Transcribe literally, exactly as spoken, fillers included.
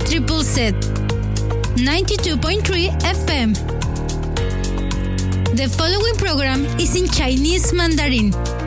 Triple Z, ninety-two point three F M. The following program is in Chinese Mandarin.